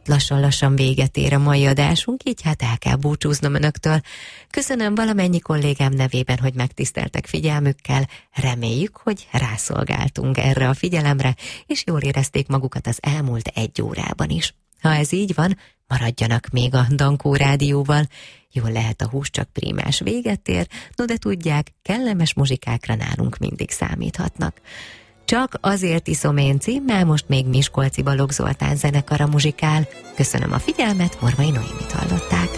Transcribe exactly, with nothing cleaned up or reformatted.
lassan-lassan véget ér a mai adásunk, így hát el kell búcsúznom önöktől. Köszönöm valamennyi kollégám nevében, hogy megtiszteltek figyelmükkel, reméljük, hogy rászolgáltunk erre a figyelemre, és jól érezték magukat az elmúlt egy órában is. Ha ez így van, maradjanak még a Dankó Rádióval. Jól lehet, a hús csak prímás véget ér, no de tudják, kellemes muzsikákra nálunk mindig számíthatnak. Csak azért iszom én címmel most még Miskolci Balogh Zoltán zenekara muzsikál. Köszönöm a figyelmet, Morvai Noémit hallották.